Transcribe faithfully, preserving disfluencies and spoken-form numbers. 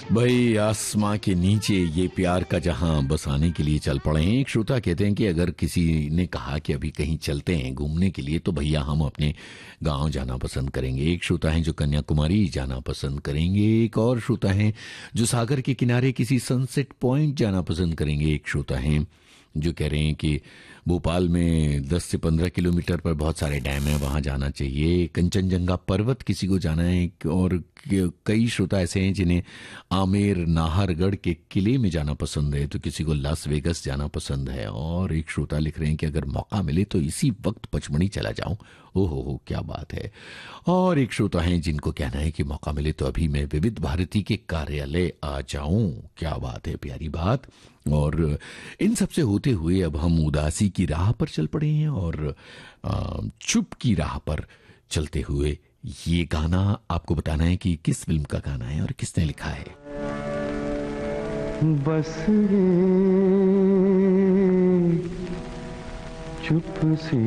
भाई आसमां के नीचे ये प्यार का जहां बसाने के लिए चल पड़े हैं। एक श्रोता कहते हैं कि अगर किसी ने कहा कि अभी कहीं चलते हैं घूमने के लिए तो भैया हम अपने गांव जाना पसंद करेंगे। एक श्रोता है जो कन्याकुमारी जाना पसंद करेंगे। एक और श्रोता है जो सागर के किनारे किसी सनसेट पॉइंट जाना पसंद करेंगे। एक श्रोता है जो कह रहे हैं कि भोपाल में दस से पंद्रह किलोमीटर पर बहुत सारे डैम हैं, वहां जाना चाहिए। कंचनजंगा पर्वत किसी को जाना है। और कई श्रोता ऐसे हैं जिन्हें आमेर नाहरगढ़ के किले में जाना पसंद है, तो किसी को लास वेगस जाना पसंद है। और एक श्रोता लिख रहे हैं कि अगर मौका मिले तो इसी वक्त पचमढ़ी चला जाऊं। ओहो हो, क्या बात है। और एक श्रोता है जिनको कहना है कि मौका मिले तो अभी मैं विविध भारती के कार्यालय आ जाऊं। क्या बात है, प्यारी बात। और इन सब से होते हुए अब हम उदासी की राह पर चल पड़े हैं और चुप की राह पर चलते हुए ये गाना आपको बताना है कि किस फिल्म का गाना है और किसने लिखा है। बस चुप सी